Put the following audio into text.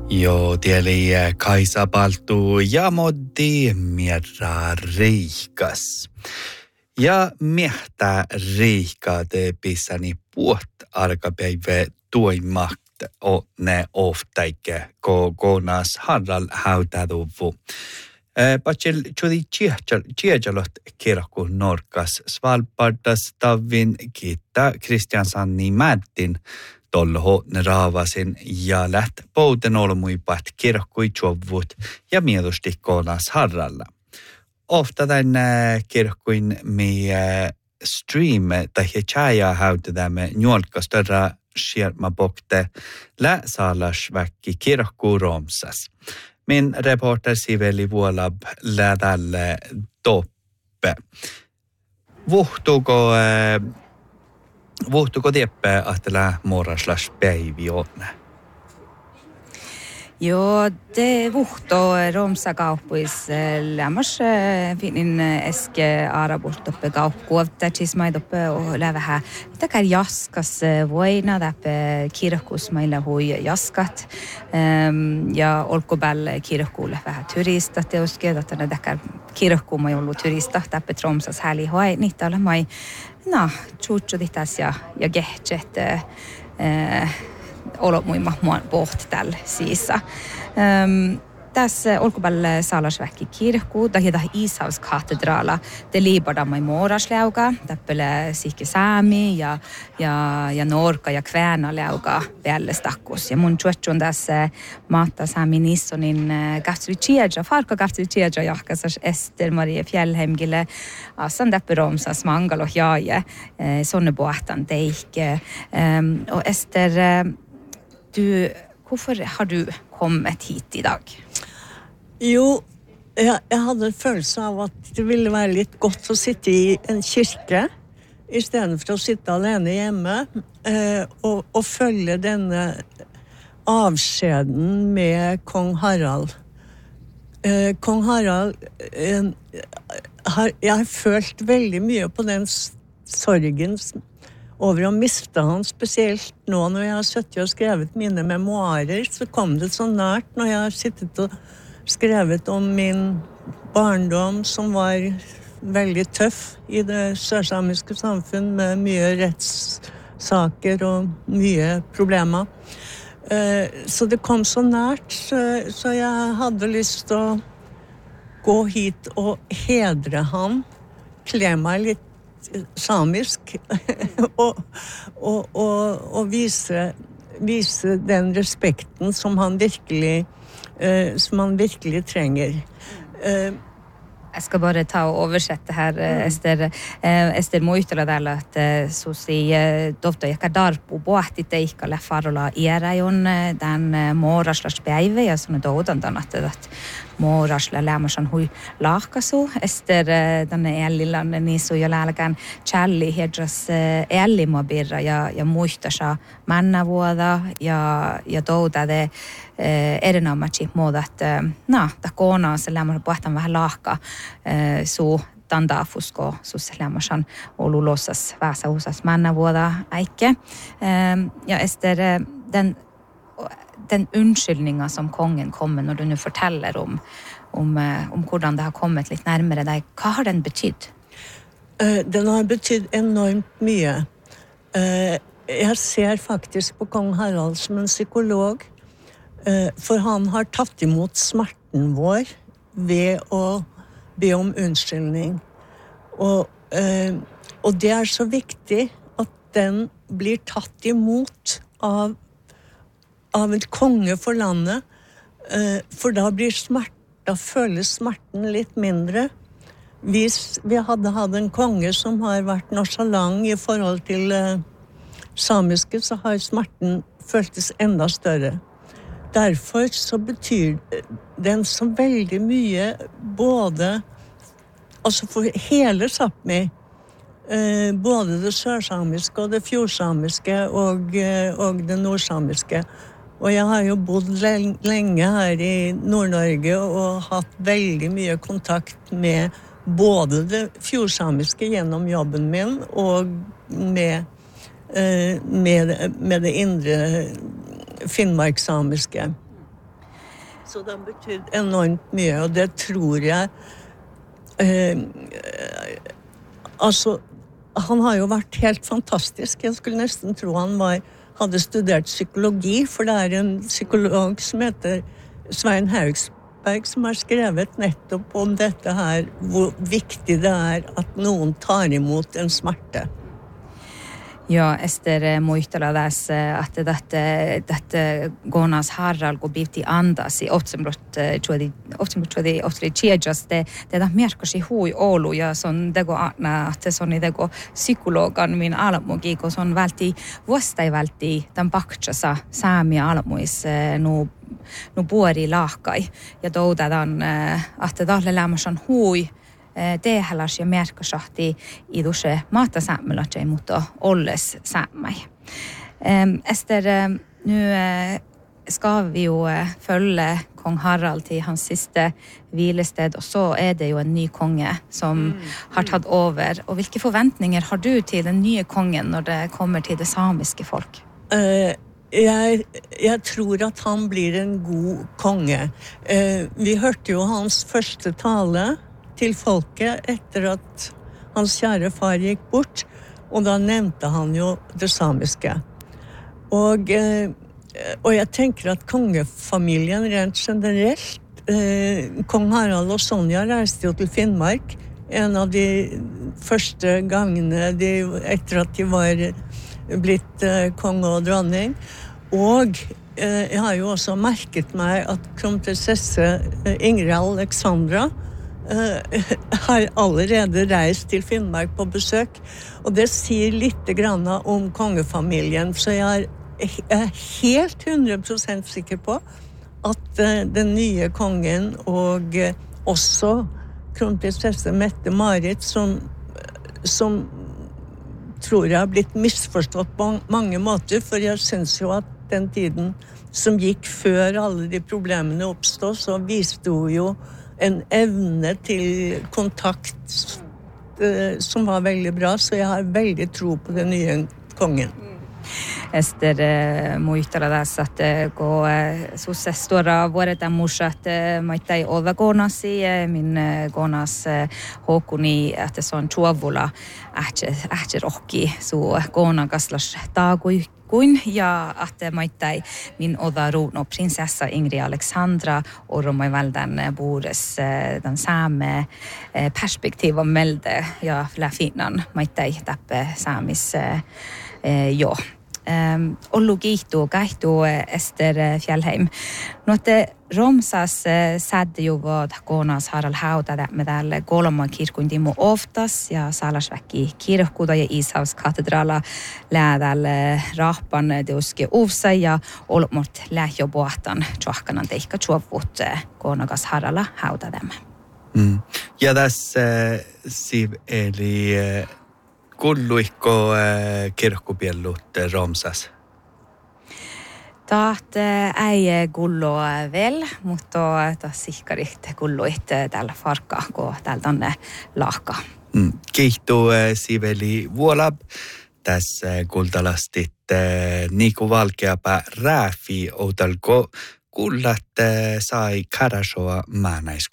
Jo tieli Kaisa Paltu ja moddi mierra reikas. Ja miehtä reikade pisani puot arkapäivä tuimakt o ne oftaike konas harral hautaduvu. Pachel chudi chiajalot kirkku Norkas Svalbardas tavin kiittää Kristiansanni Mättin tolho raavasin ja läht pouten olmuipat kirkkui chuvut ja mielusti konas harralla. Ofta den kirkkuin me stream tai chaja hautamme njolka störra skärmabokte lä salasväkki kirkku Romsas. Min reporter Siveli Vuolab lädälle toppe. Vuhtuuko tieppe, että moraslas päivi on? Joo, det vuhtoo Romsa kauppuis lämmas finnin eske arabort uppe kauppuolta chismai uppe och lävähä takar jaskas voina täppe kirkkus meillä hui jaskat ja olkobälle kirkkuulle vähän turista teoske että ne takar kirkku mai ollut turista täppe Tromsas häli hoi niitä ole mai chuchuditas ja gehtjet olo muima pohti tällä siissa. Tässä olkopälle Salasväkki kirkku, tämä Ishavs katedraala, te liibadamme morasläuga, täppele sikki saami ja norka ja kväänalläuga väljestakkus. Ja mun chuotchun tässä maatta saami nissonin gaftritieja, farka gaftritieja jahkasas Ester Maria Fjällheimgille, asan täppä Romsas mangalo jaaje, sonne bohtan teike. Och Ester, hvorfor har du kommet hit I dag? Jo, jeg hadde en følelse av at det ville være litt godt å sitte I en kirke I stedet for å sitte alene hjemme og følge denne avskjeden med kong Harald. Kong Harald, jeg har følt veldig mye på den sorgen over å miste han, spesielt nå når jeg har suttet og skrevet mine memoarer, så kom det så nært når jeg har sittet og skrevet om min barndom som var veldig tøff I det sørsamiske samfunn med mye rettssaker og mye problemer. Så det kom så nært, så jeg hadde lyst til å gå hit og hedre han, kle meg litt samisk og vise den respekten som han virkelig trenger. Jeg skal bare ta og oversette her, Ester muistella täällä, että susi dofta ehkä darpu bohti teikkalle farola ierajon tämän moraslas päivä ja sunne doudantan, että morasla lämmäsan hui lahkasu. Ester tänne ellillanne niisu ja lälkään challi hedras ellimobirra ja muistasa mannavuoda ja doudade erinomaisesti muodat ta koona se lämmä pohtan vähän lahka su tandafusko sus lämmäsan olulossas väsausas mannavuoda äikke ja Ester den unnskyldninga som kongen kommer når du nu forteller om hvordan det har kommet litt nærmere deg, hva har den betydd? Den har betydd enormt mye. Jeg ser faktisk på kong Harald som en psykolog, for han har tatt imot smerten vår ved å be om unnskyldning. Og det så viktig at den blir tatt imot av en konge for landet, for da føles smerten litt mindre. Hvis vi hadde hatt en konge som har vært nonchalant I forhold til samiske, så har smerten føltes enda større. Derfor så betyr den så veldig mye både altså for hele Sápmi både det sørsamiske og det fjordsamiske og det nordsamiske. Og jeg har jo bodd lenge her I Nord-Norge og hatt veldig mye kontakt med både det fjordsamiske gjennom jobben min og med det indre finnmarkssamiske. Så det har betydd enormt mye, og det tror jeg altså, han har jo vært helt fantastisk. Jeg skulle nesten tro han hadde studert psykologi, for det en psykolog som heter Svein Haugsberg som har skrevet nettopp om dette her, hvor viktig det at noen tar imot en smerte. Ja, Ester muistella tässä, että dette Goonas Harald går biti andas I otsimrot ottri chiejast det merkasi hui Oulu ja son dego atna että soni dego psykologan min alamugi ko son välti vuostai välti tämän bakchasa saamia alamuis nu buori lahkai ja doudadan että dalle lämmäsan hui tehdäläs ja merkasahti iduse maatasämmölätsei, mutta olles sämmei. Ester, nu skal vi jo følge kong Harald til hans siste hvilested, og så det jo en ny konge som har tatt over. Og hvilke forventninger har du til den nye kongen når det kommer til det samiske folk? Jeg tror at han blir en god konge. Vi hørte jo hans første tale til folket etter at hans kjære far gikk bort, og da nevnte han jo det samiske. Og jeg tenker at kongefamilien rent generelt, kong Harald og Sonja reiste jo til Finnmark en av de første gangene etter at de var blitt konge og dronning, og jeg har jo også merket meg at kronprinsesse Ingrid Alexandra har allerede reist til Finnmark på besøk, og det sier litt grann om kongefamilien, så jeg helt 100% sikker på at den nye kongen og også kronprinsesse Mette-Marit som tror jeg har blitt misforstått på mange måter, for jeg synes jo at den tiden som gikk før alle de problemene oppstod, så viste hun jo en evne til kontakt som var veldig bra, så jeg har veldig tro på den nye kongen. Ester muistella tässä, että kun sussestora vuodet muistat maitai olla Goonasi, min Goonas hokuni, että se on chuovula, ähtse rohki, su Goonakaslas taagui kuin ja että maitai min oda runo prinsessa Ingrid Alexandra och romai väldan bores den samme perspektiv om melde ja läfinan maitai tappe samis jo. Ollu kiihtuu Ester Fjellheim. No, että Romsas sädde ju vad Goonas Harald hauta med tälle Golomman kirkun timu oftas ja Salasväki kirkkuda ja Ishavs katedrala läädälle rahpan deuske uvsa ja olmort lähjobohtan tjohkanan teikka tjovut Goonakas Harala hauta dem. Ja tässä Siv eli kulluikko kirkkupiellut Romsas? Taat ei gullo vel, mutta sihkarit kulluit tällä farkka, kun täältä laakka. Kiihtuu Siveli Vuolab. Tässä kultalastit Niku Valkeapää rääfi outalko kullat sai Karasova maanais